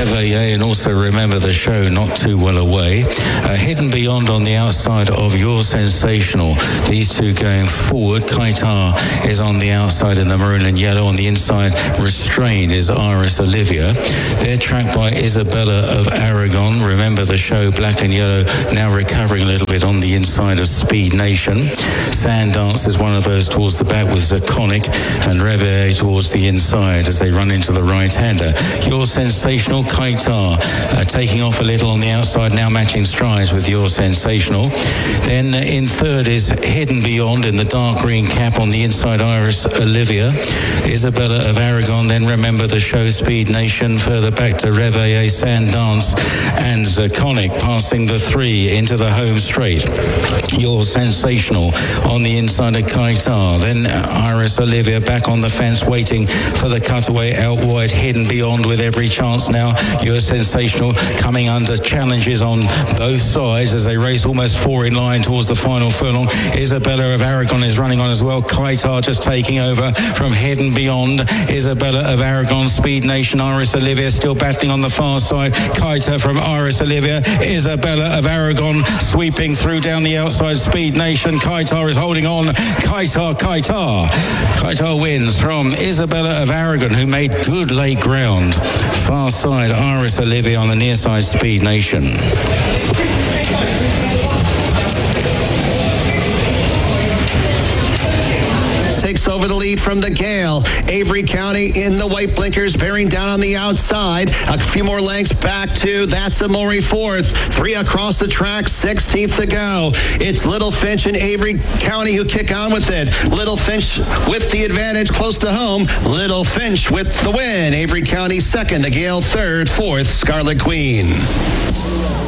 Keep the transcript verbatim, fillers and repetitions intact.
Reveille, and also Remember the Show not too well away. Uh, Hidden Beyond on the outside of You're Sensational. These two going forward. Kaitar is on the outside in the maroon and yellow. On the inside, Restrained is Iris Olivia. They're tracked by Isabella of Aragon. Remember the Show, black and yellow, now recovering a little bit on the inside of Speed Nation. Sand Dance is one of those towards the back with Zaconic, and Reveille towards the inside as they run into the right-hander. Your Sensational, Kaitar uh, taking off a little on the outside, now matching strides with Your Sensational. Then uh, in third is Hidden Beyond in the dark green cap. On the inside, Iris Olivia. Isabella of Aragon, then Remember the Show, Speed Nation. Further back to Reveille, Sand Dance and Zaconic, passing the three into the home straight. Your Sensational on the inside of Kaitar. Then Iris Olivia back on the fence, waiting for the cutaway out wide. Hidden Beyond with every chance now. Your Sensational coming under challenges on both sides as they race almost four in line towards the final furlong. Isabella of Aragon is running on as well. Kaitar just taking over from Hidden Beyond. Isabella of Aragon, Speed Nation, Iris Olivia still battling on the far side. Kaitar from Iris Olivia. Isabella of Aragon sweeping through down the outside. Speed Nation. Kaitar is holding on. Kaitar, Kaitar. Kaitar wins from Isabella of Aragon, who made good late ground. Far side, Iris Olivia. On the near side, Speed Nation. Takes over the lead from the Gale. Avery County in the white blinkers, bearing down on the outside. A few more lengths back to That's Amore fourth. Three across the track, sixteenth to go. It's Little Finch and Avery County who kick on with it. Little Finch with the advantage close to home. Little Finch with the win. Avery County second, the Gale third, fourth, Scarlet Queen.